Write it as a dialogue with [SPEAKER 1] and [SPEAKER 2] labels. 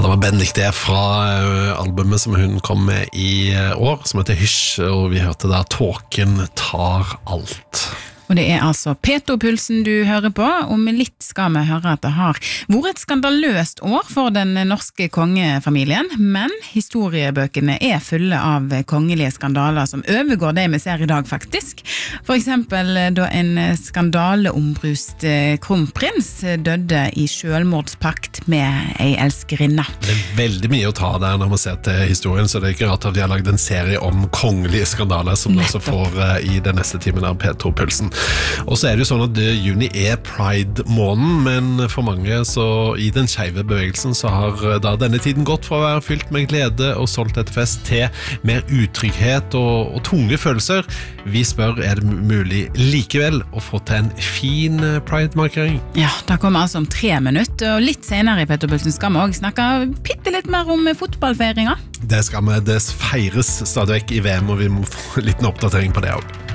[SPEAKER 1] det var Benedicte fra albumet som hun kom med i år, som heter Hysj, og vi hørte der Tåken tar alt.
[SPEAKER 2] Og det altså P2-pulsen du hører på. Om litt skal vi høre at det har vært et skandaløst år for den norske kongefamilien, men historiebøkene fulle av kongelige skandaler som overgår det vi ser i dag faktisk. For eksempel da en skandaleombrust kronprins døde i selvmordspakt med ei elskerinne.
[SPEAKER 1] Det veldig mye å ta der når man ser til historien, så det ikke rart at vi har laget en serie om kongelige skandaler som du også får i den neste timen av P2-pulsen. Og så det jo sånn at juni Pride-måneden, men for mange så i den skeive bevegelsen så har da denne tiden gått fra å være fylt med glede og solgt etter fest til mer utrygghet og tunge følelser. Vi spør, det mulig likevel å få til en fin Pride-markering?
[SPEAKER 2] Ja, det kommer altså om 3 minutter, og litt senere i P2-pulsen skal vi også snakke bitte litt mer om fotballfeiringa.
[SPEAKER 1] Det skal vi, det feires stadig vekk i VM, og vi må få en liten oppdatering på det også.